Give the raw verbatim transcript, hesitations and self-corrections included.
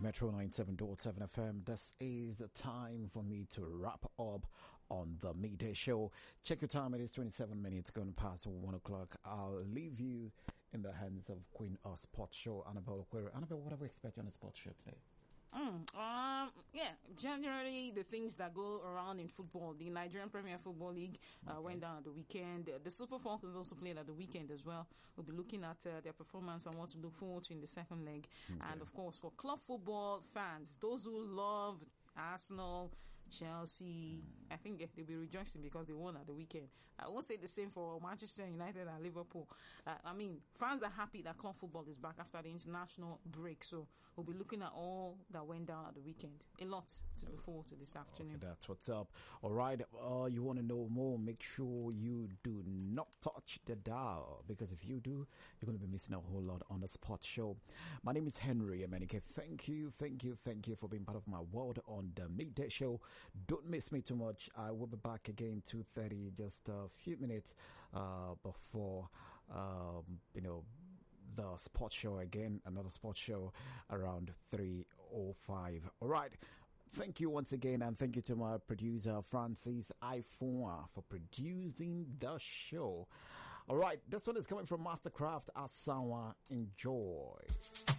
Metro ninety-seven point seven F M. This is the time for me to wrap up on the midday show. Check your time. It is twenty-seven minutes going past one o'clock. I'll leave you in the hands of Queen of Sports Show, Annabelle Okwere. Annabelle, what are we expecting on the sports show today? Mm, um, yeah, generally the things that go around in football. The Nigerian Premier Football League uh, okay. went down at the weekend. The Super Falcons also played at the weekend as well. We'll be looking at uh, their performance and what to look forward to in the second leg. Okay. And of course, for club football fans, those who love Arsenal, Chelsea, mm. I think they'll be rejoicing because they won at the weekend. I won't say the same for Manchester United and Liverpool. Uh, I mean, fans are happy that club football is back after the international break. So we'll be looking at all that went down at the weekend. A lot to look forward to this afternoon. Okay, that's what's up. All right. Uh, you want to know more? Make sure you do not touch the dial, because if you do, you're going to be missing a whole lot on the sports show. My name is Henry Emenike. Thank you, thank you, thank you for being part of my world on the midday show. Don't miss me too much. I will be back again two thirty, just a few minutes uh, before um, you know the sports show again. Another sports show around three oh five. All right. Thank you once again, and thank you to my producer Francis Ifonwa for producing the show. All right, this one is coming from Mastercraft Asawa. Enjoy.